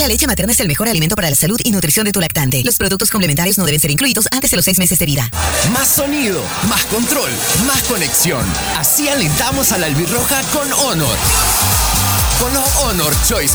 La leche materna es el mejor alimento para la salud y nutrición de tu lactante. Los productos complementarios no deben ser incluidos antes de los 6 meses de vida. Más sonido, más control, más conexión. Así alentamos a la albirroja con Honor. Con los Honor Choice